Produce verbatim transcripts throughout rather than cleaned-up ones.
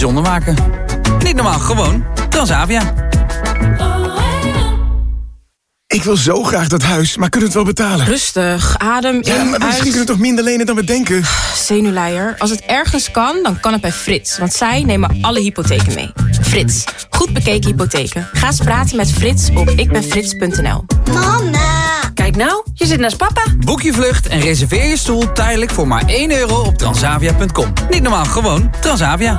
bijzonder maken. Niet normaal, gewoon Transavia. Ik wil zo graag dat huis, maar kunnen we het wel betalen? Rustig, adem in, Ja, maar misschien uit. kunnen we toch minder lenen dan we denken? Zenuwleier. Als het ergens kan, dan kan het bij Frits. Want zij nemen alle hypotheken mee. Frits, goed bekeken hypotheken. Ga eens praten met Frits op ikbenfrits punt n l. Mama! Kijk nou, je zit naast papa. Boek je vlucht en reserveer je stoel tijdelijk voor maar één euro op transavia punt com. Niet normaal, gewoon Transavia.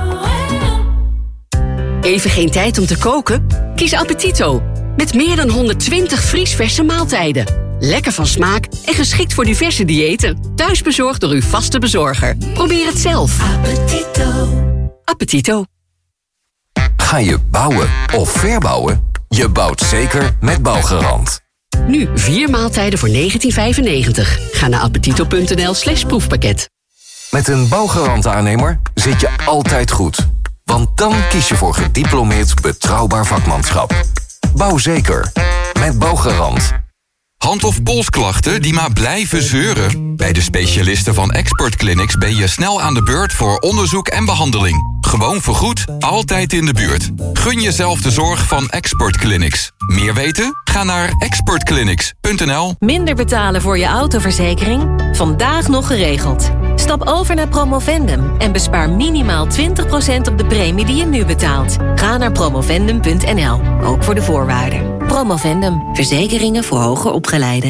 Even geen tijd om te koken? Kies Appetito. Met meer dan honderdtwintig vriesverse maaltijden. Lekker van smaak en geschikt voor diverse diëten. Thuisbezorgd door uw vaste bezorger. Probeer het zelf. Appetito. Appetito. Ga je bouwen of verbouwen? Je bouwt zeker met Bouwgarant. Nu vier maaltijden voor negentien vijfennegentig. Ga naar appetito punt n l slash proefpakket. Met een Bouwgarant-aannemer zit je altijd goed. Want dan kies je voor gediplomeerd betrouwbaar vakmanschap. Bouw zeker. Met Bouwgarant. Hand- of polsklachten die maar blijven zeuren? Bij de specialisten van Expert Clinics ben je snel aan de beurt voor onderzoek en behandeling. Gewoon vergoed, altijd in de buurt. Gun jezelf de zorg van Expert Clinics. Meer weten? Ga naar expert clinics punt n l. Minder betalen voor je autoverzekering? Vandaag nog geregeld. Stap over naar Promovendum en bespaar minimaal twintig procent op de premie die je nu betaalt. Ga naar promovendum punt n l, ook voor de voorwaarden. Promovendum, verzekeringen voor hoger opgeleiden.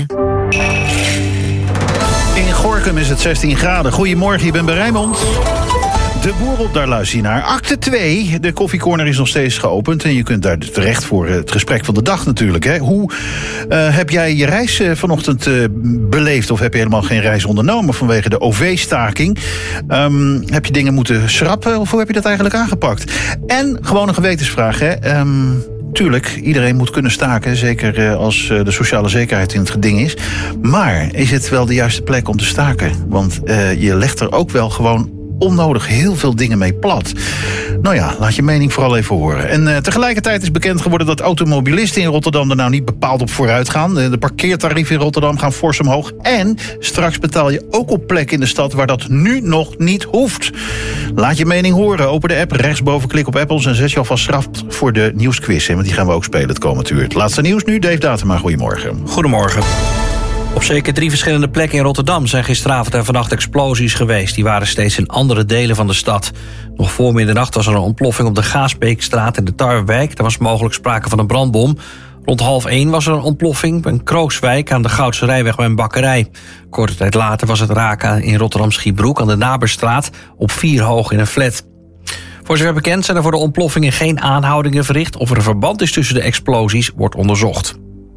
In Gorinchem is het zestien graden. Goedemorgen, je bent bij Rijnmond. De Boer op, daar luister je naar. Acte twee, de koffiecorner is nog steeds geopend. En je kunt daar terecht voor het gesprek van de dag natuurlijk. Hè. Hoe uh, heb jij je reis uh, vanochtend uh, beleefd? Of heb je helemaal geen reis ondernomen vanwege de O V-staking? Um, heb je dingen moeten schrappen? Of hoe heb je dat eigenlijk aangepakt? En gewoon een gewetensvraag, hè. Um, Tuurlijk, iedereen moet kunnen staken, zeker uh, als uh, de sociale zekerheid in het geding is. Maar is het wel de juiste plek om te staken? Want uh, je legt er ook wel gewoon onnodig heel veel dingen mee plat. Nou ja, laat je mening vooral even horen. En uh, tegelijkertijd is bekend geworden dat automobilisten in Rotterdam er nou niet bepaald op vooruit gaan. De parkeertarieven in Rotterdam gaan fors omhoog. En straks betaal je ook op plekken in de stad waar dat nu nog niet hoeft. Laat je mening horen. Open de app, rechtsboven klik op Apples en zet je alvast straf voor de nieuwsquiz. Want die gaan we ook spelen het komend uur. Het laatste nieuws nu, Dave Datema. Goedemorgen. Goedemorgen. Op zeker drie verschillende plekken in Rotterdam zijn gisteravond en vannacht explosies geweest. Die waren steeds in andere delen van de stad. Nog voor middernacht was er een ontploffing op de Gaasbeekstraat in de Tarwewijk. Daar was mogelijk sprake van een brandbom. Rond half één was er een ontploffing in Krooswijk aan de Goudse Rijweg bij een bakkerij. Korte tijd later was het raken in Rotterdam-Schiebroek aan de Naberstraat op vier hoog in een flat. Voor zover bekend zijn er voor de ontploffingen geen aanhoudingen verricht. Of er een verband is tussen de explosies wordt onderzocht.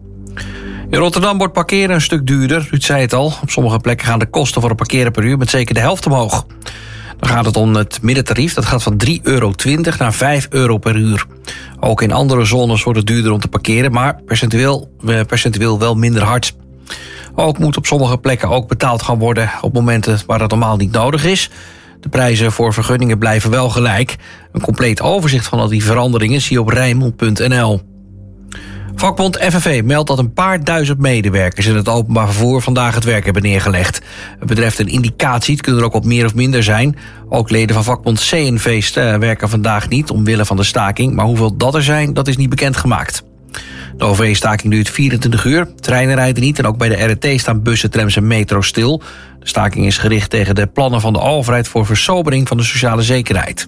In Rotterdam wordt parkeren een stuk duurder. Ruud zei het al. Op sommige plekken gaan de kosten voor het parkeren per uur met zeker de helft omhoog. Dan gaat het om het middentarief. Dat gaat van drie euro twintig naar vijf euro per uur. Ook in andere zones wordt het duurder om te parkeren, maar percentueel, percentueel wel minder hard. Ook moet op sommige plekken ook betaald gaan worden op momenten waar dat normaal niet nodig is. De prijzen voor vergunningen blijven wel gelijk. Een compleet overzicht van al die veranderingen zie je op rijnmond punt n l. Vakbond F N V meldt dat een paar duizend medewerkers in het openbaar vervoer vandaag het werk hebben neergelegd. Het betreft een indicatie, het kunnen er ook wat meer of minder zijn. Ook leden van vakbond C N V werken vandaag niet omwille van de staking, maar hoeveel dat er zijn, dat is niet bekendgemaakt. De O V-staking duurt vierentwintig uur, treinen rijden niet en ook bij de R T staan bussen, trams en metro stil. De staking is gericht tegen de plannen van de overheid voor versobering van de sociale zekerheid.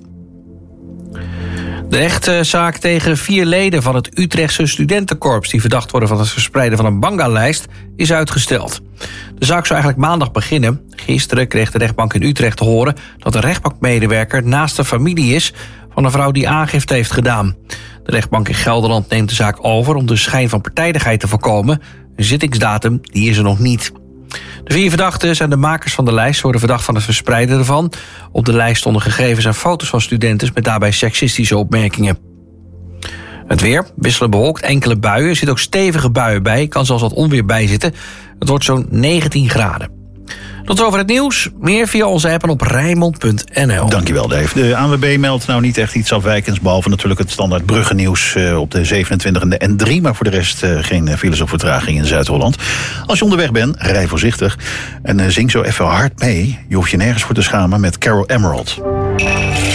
De rechtszaak tegen vier leden van het Utrechtse studentenkorps die verdacht worden van het verspreiden van een banga-lijst is uitgesteld. De zaak zou eigenlijk maandag beginnen. Gisteren kreeg de rechtbank in Utrecht te horen dat de rechtbankmedewerker naast de familie is van een vrouw die aangifte heeft gedaan. De rechtbank in Gelderland neemt de zaak over om de schijn van partijdigheid te voorkomen. Een zittingsdatum die is er nog niet. De vier verdachten zijn de makers van de lijst, worden verdacht van het verspreiden ervan. Op de lijst stonden gegevens en foto's van studenten met daarbij seksistische opmerkingen. Het weer, wisselend bewolkt, enkele buien. Er zitten ook stevige buien bij, kan zelfs wat onweer bij zitten. Het wordt zo'n negentien graden. Tot zover het nieuws. Meer via onze app en op rijnmond punt n l. Dankjewel, Dave. De A N W B meldt nou niet echt iets afwijkends, behalve natuurlijk het standaard bruggennieuws uh, op de zevenentwintig en de N drie. Maar voor de rest uh, geen files of vertraging in Zuid-Holland. Als je onderweg bent, rij voorzichtig. En uh, zing zo even hard mee. Je hoeft je nergens voor te schamen met Carol Emerald.